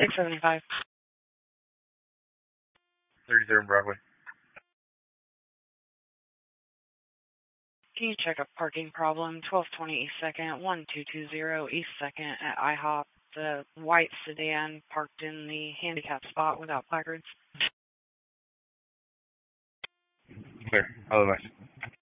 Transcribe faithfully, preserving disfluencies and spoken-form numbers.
six seventy-five. thirty-third Broadway. Can you check a parking problem? twelve twenty East second, one two two zero East second at IHOP. The white sedan parked in the handicap spot without placards. Clear. Otherwise.